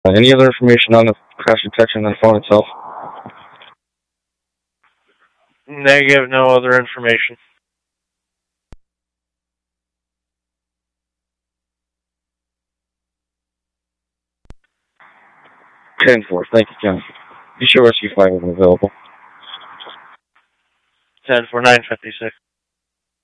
Any other information on the crash detection on the phone itself? Negative, no other information. Ten four. Thank you, John. Be sure Rescue 5 is available. 10-4, 956.